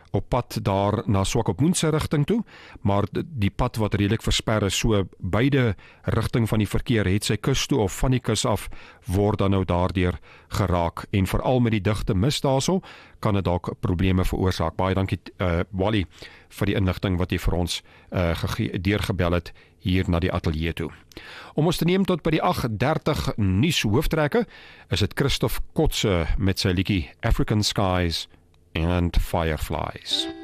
op pad daar na Swakopmund se rigting toe, maar die pad wat redelik versper is, so beide rigting van die verkeer het sy kus toe of van die kus af word dan nou daardeur geraak, en veral met die digte mis daarso, kan dit dalk probleme veroorsaak. Baie dankie Wally vir die inligting wat jy vir ons deurgebel het hier na die ateljee toe. Om ons te neem tot by die 8:30 nuus hooftrekke, is dit Christoph Kotze met sy liedjie African Skies and Fireflies.